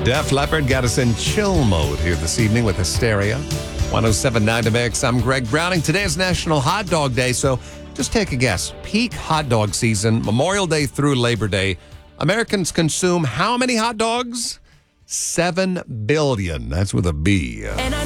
Def Leppard got us in chill mode here this evening with Hysteria. 107.9 to Mix. I'm Greg Browning. Today is National Hot Dog Day, so just take a guess. Peak hot dog season, Memorial Day through Labor Day. Americans consume how many hot dogs? 7 billion. That's with a B. And I